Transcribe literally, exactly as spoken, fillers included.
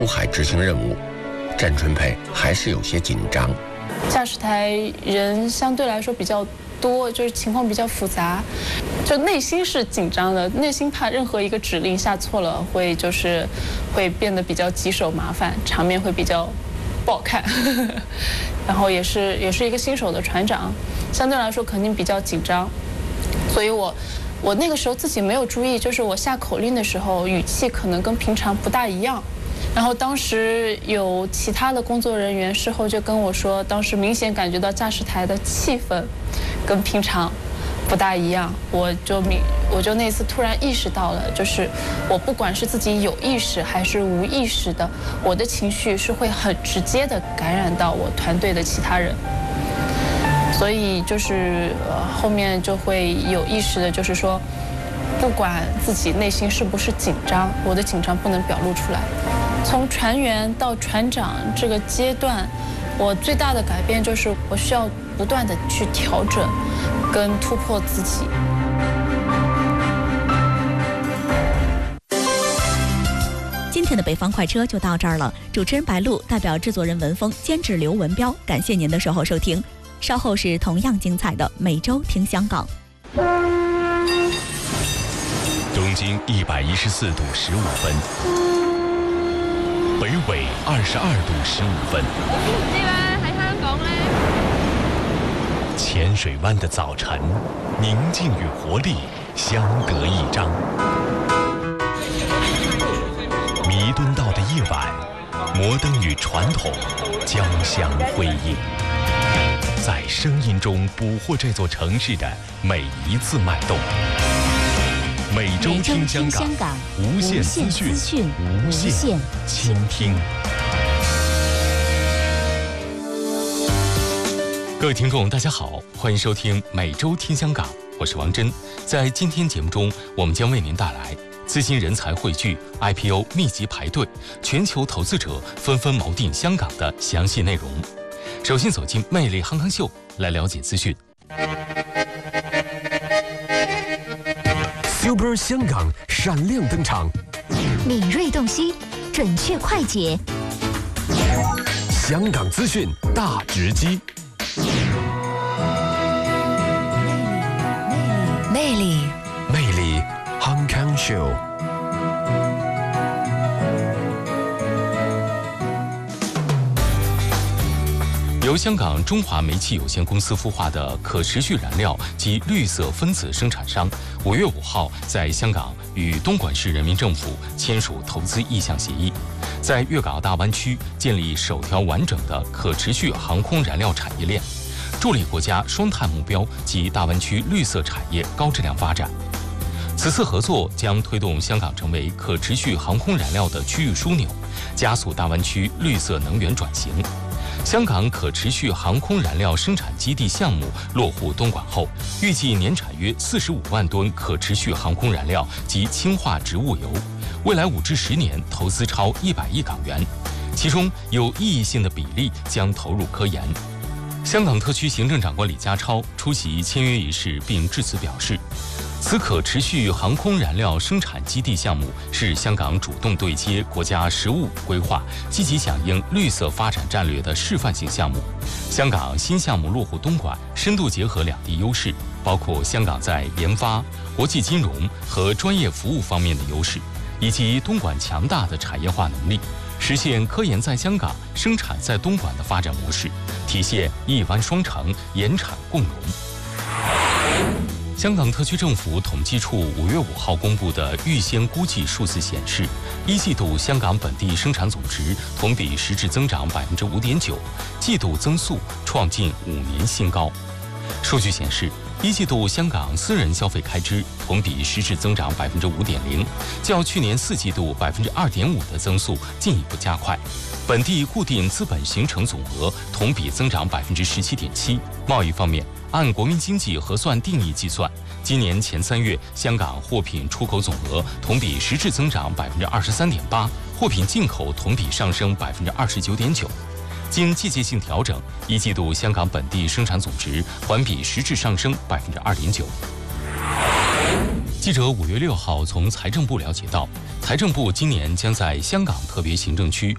出海执行任务，郑春培还是有些紧张。 驾驶台人相对来说比较多，就是情况比较复杂，就内心是紧张的，内心怕任何一个指令下错了，会就是会变得比较棘手麻烦，场面会比较不好看。然后也是也是一个新手的船长，相对来说肯定比较紧张，所以我我那个时候自己没有注意，就是我下口令的时候语气可能跟平常不大一样。然后当时有其他的工作人员事后就跟我说，当时明显感觉到驾驶台的气氛跟平常不大一样。我就明我就那次突然意识到了，就是我不管是自己有意识还是无意识的，我的情绪是会很直接的感染到我团队的其他人。所以就是呃后面就会有意识的，就是说不管自己内心是不是紧张，我的紧张不能表露出来。从船员到船长这个阶段，我最大的改变就是我需要不断的去调整跟突破自己。 今天的北方快车就到这儿了，主持人白露代表制作人文峰，监制刘文彪，感谢您的守候收听。稍后是同样精彩的每周听香港。 东经一百一十四度十五分，北纬二十二度十五分。 知唔知咧？喺香港咧， 浅水湾的早晨，宁静与活力相得益彰。弥敦道的夜晚，摩登与传统交相辉映，在声音中捕获这座城市的每一次脉动。每周听香港，无限资讯，无限倾听。各位听众，大家好，欢迎收听每周听香港，我是王真。在今天节目中，我们将为您带来资金人才汇聚、I P O 密集排队，全球投资者纷纷锚定香港的详细内容。首先走进魅力夯夯秀，来了解资讯。 Super 香港闪亮登场， 敏锐洞悉，准确快捷， 香港资讯大直击， 魅力， 魅力夯康秀。 由香港中华煤气有限公司孵化的可持续燃料及绿色分子生产商，五月五号在香港与东莞市人民政府签署投资意向协议，在粤港澳大湾区建立首条完整的可持续航空燃料产业链，助力国家双碳目标及大湾区绿色产业高质量发展。此次合作将推动香港成为可持续航空燃料的区域枢纽，加速大湾区绿色能源转型。香港可持续航空燃料生产基地项目落户东莞后，预计年产约四十五万吨可持续航空燃料及氢化植物油，未来五至十年投资超一百亿港元，其中有意义性的比例将投入科研。香港特区行政长官李家超出席签约仪式并致辞表示，此可持续航空燃料生产基地项目是香港主动对接国家“十五五”规划、积极响应绿色发展战略的示范性项目。香港新项目落户东莞，深度结合两地优势，包括香港在研发、国际金融和专业服务方面的优势，以及东莞强大的产业化能力，实现科研在香港、生产在东莞的发展模式，体现一湾双城、研产共融。香港特区政府统计处五月五号公布的预先估计数字显示，一季度香港本地生产总值同比实质增长百分之五点九，季度增速创近五年新高。数据显示，一季度香港私人消费开支同比实质增长百分之五点零，较去年四季度百分之二点五的增速进一步加快。本地固定资本形成总额同比增长百分之十七点七。贸易方面，按国民经济核算定义计算，今年前三月香港货品出口总额同比实质增长百分之二十三点八，货品进口同比上升百分之二十九点九。经季节性调整，一季度香港本地生产总值环比实质上升百分之二点九。记者五月六号从财政部了解到，财政部今年将在香港特别行政区